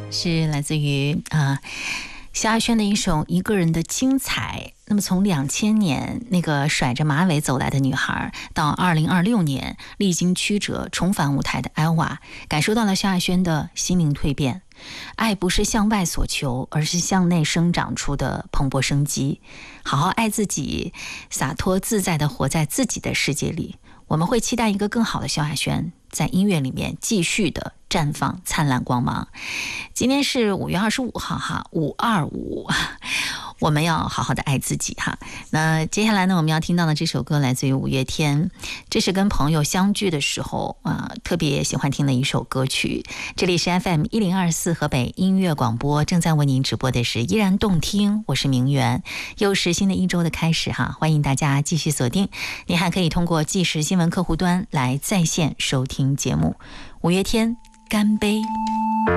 是来自于萧亚轩的一首《一个人的精彩》。那么从2000年那个甩着马尾走来的女孩，到2026年历经曲折重返舞台的艾娃，感受到了萧亚轩的心灵蜕变。爱不是向外所求，而是向内生长出的蓬勃生机。好好爱自己，洒脱自在地活在自己的世界里。我们会期待一个更好的萧亚轩在音乐里面继续的绽放灿烂光芒。今天是5月25号哈，525，我们要好好的爱自己哈。那接下来呢，我们要听到的这首歌来自于五月天，这是跟朋友相聚的时候特别喜欢听的一首歌曲。这里是 FM1024 河北音乐广播，正在为您直播的是依然动听，我是明媛，又是新的一周的开始哈，欢迎大家继续锁定。您还可以通过即时新闻客户端来在线收听节目。五月天，干杯。